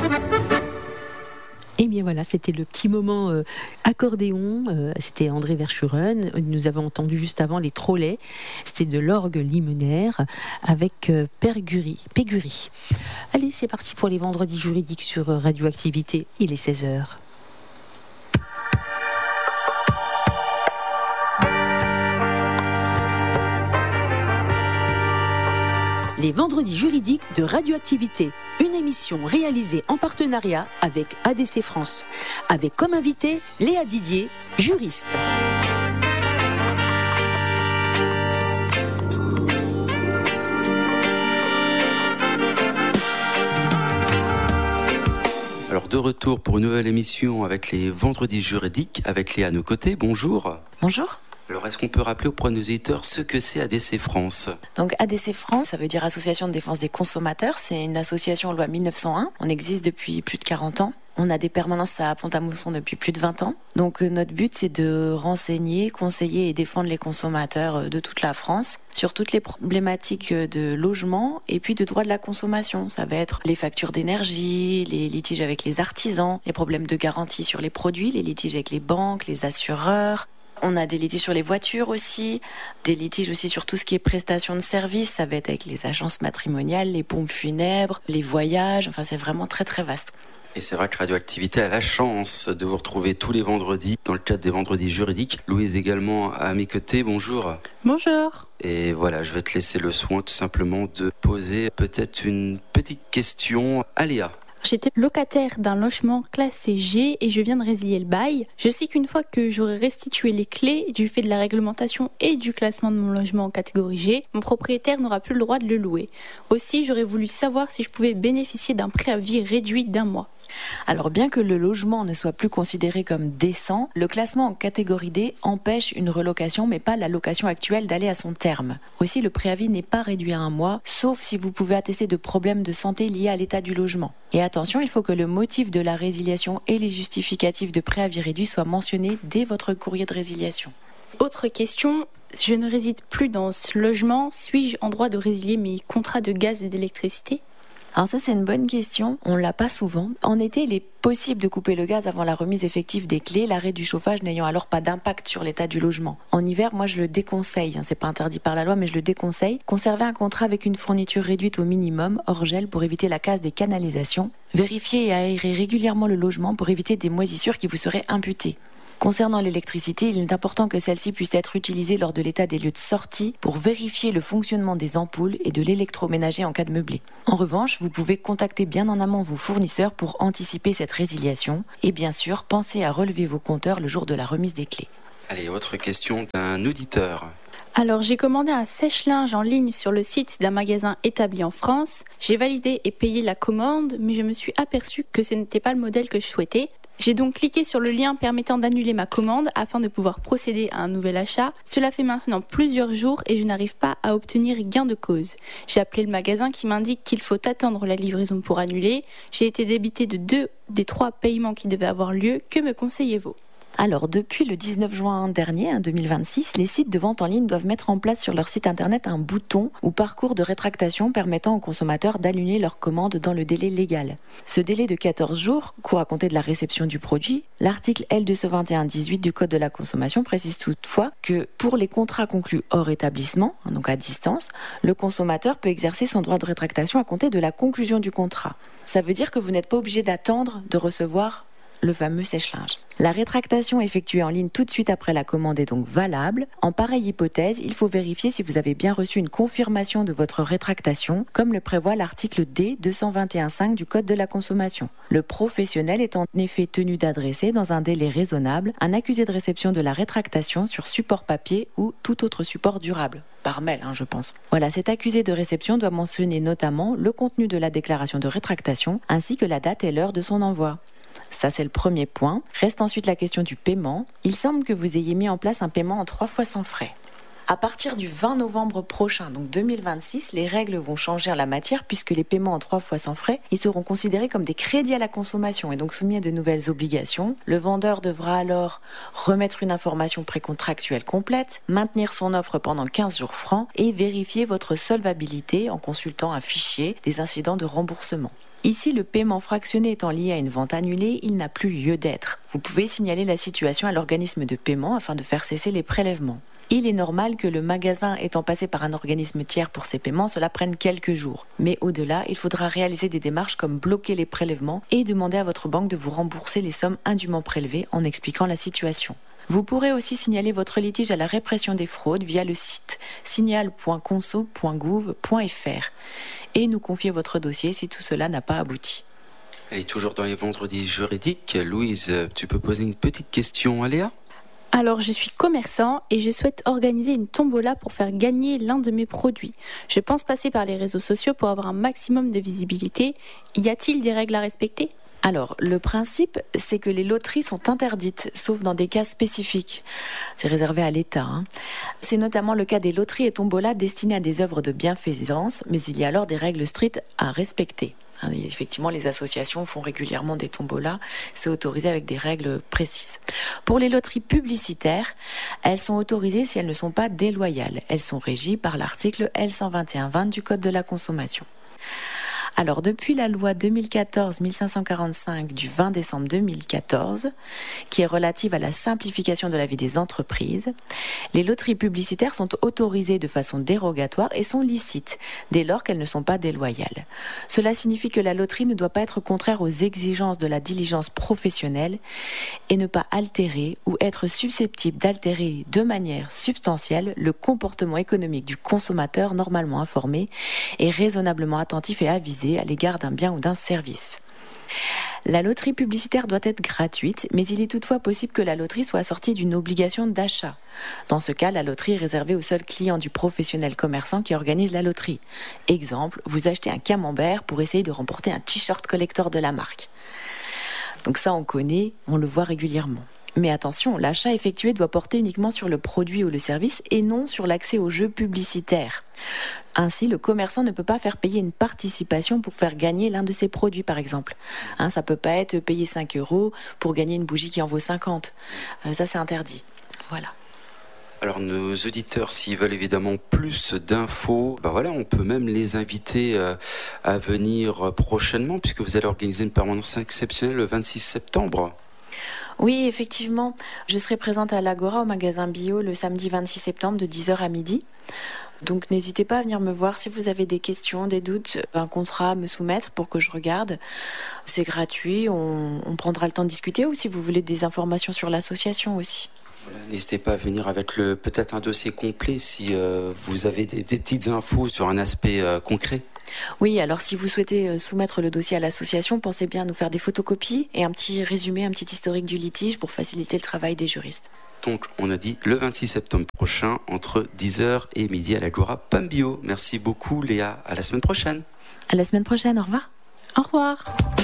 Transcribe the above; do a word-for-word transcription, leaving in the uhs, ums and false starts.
Et bien voilà, c'était le petit moment euh, accordéon, euh, c'était André Verschuren. Nous avons entendu juste avant les Trollets, c'était de l'orgue limonnaire avec euh, Perguri, Péguri. Allez, c'est parti pour les vendredis juridiques sur Radioactivité, il est seize heures. Les vendredis juridiques de Radioactivité, une émission réalisée en partenariat avec A D C France, avec comme invité Léa Didier, juriste. Alors de retour pour une nouvelle émission avec les vendredis juridiques, avec Léa à nos côtés, bonjour. Bonjour. Alors, est-ce qu'on peut rappeler auprès de nos éditeurs ce que c'est A D C France ? Donc, A D C France, ça veut dire Association de défense des consommateurs. C'est une association loi mille neuf cent un. On existe depuis plus de quarante ans. On a des permanences à Pont-à-Mousson depuis plus de vingt ans. Donc, euh, notre but, c'est de renseigner, conseiller et défendre les consommateurs de toute la France sur toutes les problématiques de logement et puis de droit de la consommation. Ça va être les factures d'énergie, les litiges avec les artisans, les problèmes de garantie sur les produits, les litiges avec les banques, les assureurs. On a des litiges sur les voitures aussi, des litiges aussi sur tout ce qui est prestations de services. Ça va être avec les agences matrimoniales, les pompes funèbres, les voyages. Enfin, c'est vraiment très très vaste. Et c'est vrai que Radioactivité a la chance de vous retrouver tous les vendredis dans le cadre des vendredis juridiques. Louise également à mes côtés, bonjour. Bonjour. Et voilà, je vais te laisser le soin tout simplement de poser peut-être une petite question à Léa. J'étais locataire d'un logement classé G et je viens de résilier le bail. Je sais qu'une fois que j'aurai restitué les clés du fait de la réglementation et du classement de mon logement en catégorie G, mon propriétaire n'aura plus le droit de le louer. Aussi, j'aurais voulu savoir si je pouvais bénéficier d'un préavis réduit d'un mois. Alors bien que le logement ne soit plus considéré comme décent, le classement en catégorie D empêche une relocation mais pas la location actuelle d'aller à son terme. Aussi le préavis n'est pas réduit à un mois, sauf si vous pouvez attester de problèmes de santé liés à l'état du logement. Et attention, il faut que le motif de la résiliation et les justificatifs de préavis réduit soient mentionnés dès votre courrier de résiliation. Autre question, je ne réside plus dans ce logement, suis-je en droit de résilier mes contrats de gaz et d'électricité ? Alors ça c'est une bonne question, on l'a pas souvent. En été, il est possible de couper le gaz avant la remise effective des clés, l'arrêt du chauffage n'ayant alors pas d'impact sur l'état du logement. En hiver, moi je le déconseille, hein, c'est pas interdit par la loi mais je le déconseille. Conservez un contrat avec une fourniture réduite au minimum, hors gel, pour éviter la casse des canalisations. Vérifiez et aérez régulièrement le logement pour éviter des moisissures qui vous seraient imputées. Concernant l'électricité, il est important que celle-ci puisse être utilisée lors de l'état des lieux de sortie pour vérifier le fonctionnement des ampoules et de l'électroménager en cas de meublé. En revanche, vous pouvez contacter bien en amont vos fournisseurs pour anticiper cette résiliation et bien sûr, pensez à relever vos compteurs le jour de la remise des clés. Allez, autre question d'un auditeur. Alors j'ai commandé un sèche-linge en ligne sur le site d'un magasin établi en France. J'ai validé et payé la commande, mais je me suis aperçue que ce n'était pas le modèle que je souhaitais. J'ai donc cliqué sur le lien permettant d'annuler ma commande afin de pouvoir procéder à un nouvel achat. Cela fait maintenant plusieurs jours et je n'arrive pas à obtenir gain de cause. J'ai appelé le magasin qui m'indique qu'il faut attendre la livraison pour annuler. J'ai été débité de deux des trois paiements qui devaient avoir lieu. Que me conseillez-vous ? Alors, depuis le dix-neuf juin dernier, deux mille vingt-six, les sites de vente en ligne doivent mettre en place sur leur site internet un bouton ou parcours de rétractation permettant aux consommateurs d'annuler leur commande dans le délai légal. Ce délai de quatorze jours court à compter de la réception du produit. L'article L deux cent vingt et un tiret dix-huit du Code de la consommation précise toutefois que pour les contrats conclus hors établissement, donc à distance, le consommateur peut exercer son droit de rétractation à compter de la conclusion du contrat. Ça veut dire que vous n'êtes pas obligé d'attendre de recevoir le fameux sèche-linge. La rétractation effectuée en ligne tout de suite après la commande est donc valable. En pareille hypothèse, il faut vérifier si vous avez bien reçu une confirmation de votre rétractation, comme le prévoit l'article D deux cent vingt et un tiret cinq du Code de la consommation. Le professionnel est en effet tenu d'adresser, dans un délai raisonnable, un accusé de réception de la rétractation sur support papier ou tout autre support durable. Par mail, hein, je pense. Voilà, cet accusé de réception doit mentionner notamment le contenu de la déclaration de rétractation, ainsi que la date et l'heure de son envoi. Ça, c'est le premier point. Reste ensuite la question du paiement. Il semble que vous ayez mis en place un paiement en trois fois sans frais. À partir du vingt novembre prochain, donc deux mille vingt-six, les règles vont changer en la matière puisque les paiements en trois fois sans frais, ils seront considérés comme des crédits à la consommation et donc soumis à de nouvelles obligations. Le vendeur devra alors remettre une information précontractuelle complète, maintenir son offre pendant quinze jours francs et vérifier votre solvabilité en consultant un fichier des incidents de remboursement. Ici, le paiement fractionné étant lié à une vente annulée, il n'a plus lieu d'être. Vous pouvez signaler la situation à l'organisme de paiement afin de faire cesser les prélèvements. Il est normal que le magasin étant passé par un organisme tiers pour ses paiements, cela prenne quelques jours. Mais au-delà, il faudra réaliser des démarches comme bloquer les prélèvements et demander à votre banque de vous rembourser les sommes indûment prélevées en expliquant la situation. Vous pourrez aussi signaler votre litige à la répression des fraudes via le site signal point conso point gouv point f r et nous confier votre dossier si tout cela n'a pas abouti. Et toujours dans les vendredis juridiques, Louise, tu peux poser une petite question à Léa ? Alors, je suis commerçant et je souhaite organiser une tombola pour faire gagner l'un de mes produits. Je pense passer par les réseaux sociaux pour avoir un maximum de visibilité. Y a-t-il des règles à respecter ? Alors, le principe, c'est que les loteries sont interdites, sauf dans des cas spécifiques. C'est réservé à l'État. Hein. C'est notamment le cas des loteries et tombolas destinées à des œuvres de bienfaisance, mais il y a alors des règles strictes à respecter. Hein, effectivement, les associations font régulièrement des tombolas, c'est autorisé avec des règles précises. Pour les loteries publicitaires, elles sont autorisées si elles ne sont pas déloyales. Elles sont régies par l'article L cent vingt et un vingt du Code de la consommation. Alors, depuis la loi deux mille quatorze mille cinq cent quarante-cinq du vingt décembre deux mille quatorze, qui est relative à la simplification de la vie des entreprises, les loteries publicitaires sont autorisées de façon dérogatoire et sont licites, dès lors qu'elles ne sont pas déloyales. Cela signifie que la loterie ne doit pas être contraire aux exigences de la diligence professionnelle et ne pas altérer ou être susceptible d'altérer de manière substantielle le comportement économique du consommateur normalement informé et raisonnablement attentif et avisé à l'égard d'un bien ou d'un service. La loterie publicitaire doit être gratuite, mais il est toutefois possible que la loterie soit assortie d'une obligation d'achat. Dans ce cas, la loterie est réservée aux seuls clients du professionnel commerçant qui organise la loterie. Exemple, vous achetez un camembert pour essayer de remporter un t-shirt collector de la marque. Donc ça, on connaît, on le voit régulièrement. Mais attention, l'achat effectué doit porter uniquement sur le produit ou le service et non sur l'accès aux jeux publicitaires. Ainsi, le commerçant ne peut pas faire payer une participation pour faire gagner l'un de ses produits, par exemple. Hein, ça ne peut pas être payer cinq euros pour gagner une bougie qui en vaut cinquante. Euh, ça, c'est interdit. Voilà. Alors nos auditeurs, s'ils veulent évidemment plus d'infos, ben voilà, on peut même les inviter euh, à venir prochainement, puisque vous allez organiser une permanence exceptionnelle le vingt-six septembre. Oui, effectivement, je serai présente à l'Agora au magasin Bio le samedi vingt-six septembre de dix heures à midi. Donc n'hésitez pas à venir me voir si vous avez des questions, des doutes, un contrat à me soumettre pour que je regarde. C'est gratuit, on, on prendra le temps de discuter, ou si vous voulez des informations sur l'association aussi. Voilà, n'hésitez pas à venir avec le, peut-être un dossier complet si euh, vous avez des, des petites infos sur un aspect euh, concret. Oui, alors si vous souhaitez soumettre le dossier à l'association, pensez bien à nous faire des photocopies et un petit résumé, un petit historique du litige pour faciliter le travail des juristes. Donc, on a dit le vingt-six septembre prochain, entre dix heures et midi à l'Agora Pambio. Merci beaucoup Léa, à la semaine prochaine. À la semaine prochaine, au revoir. Au revoir.